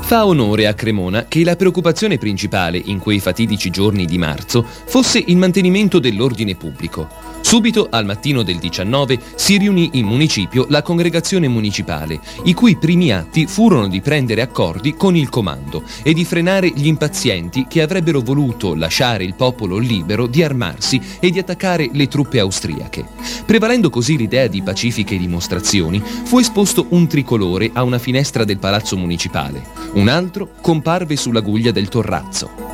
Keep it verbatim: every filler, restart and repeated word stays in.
Fa onore a Cremona che la preoccupazione principale in quei fatidici giorni di marzo fosse il mantenimento dell'ordine pubblico. Subito al mattino del diciannove si riunì in municipio la congregazione municipale, i cui primi atti furono di prendere accordi con il comando e di frenare gli impazienti che avrebbero voluto lasciare il popolo libero di armarsi e di attaccare le truppe austriache. Prevalendo così l'idea di pacifiche dimostrazioni, fu esposto un tricolore a una finestra del palazzo municipale. Un altro comparve sulla guglia del torrazzo.